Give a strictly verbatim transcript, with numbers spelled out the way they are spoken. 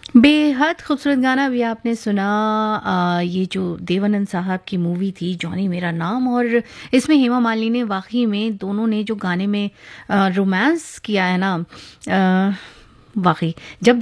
बेहद खूबसूरत गाना अभी आपने सुना। अ, ये जो देवानंद साहब की मूवी थी जॉनी मेरा नाम, और इसमें हेमा मालिनी ने वाक़ई में दोनों ने जो गाने में अ, रोमांस किया है ना, अ, वाक़ई जब